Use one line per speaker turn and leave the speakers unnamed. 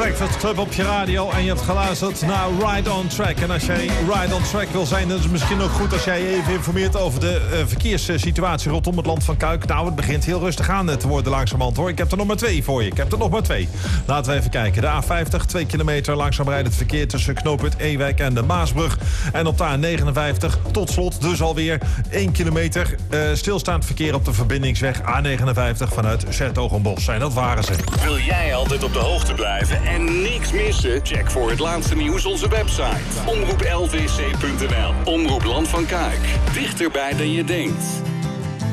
Breakfast Club op je radio en je hebt geluisterd naar Ride on Track. En als jij Ride on Track wil zijn, dan is het misschien ook goed als jij je even informeert over de verkeerssituatie rondom het land van Kuik. Nou, het begint heel rustig aan te worden langzamerhand hoor. Ik heb er nog maar 2 voor je. Laten we even kijken. De A50, 2 kilometer langzaam rijdend verkeer tussen knooppunt Ewijk en de Maasbrug. En op de A59 tot slot dus alweer 1 kilometer stilstaand verkeer op de verbindingsweg A59 vanuit 's-Hertogenbosch. En dat waren ze.
Wil jij altijd op de hoogte blijven en niks missen? Check voor het laatste nieuws onze website. omroeplvc.nl. Omroep Land van Kuik. Dichterbij dan je denkt.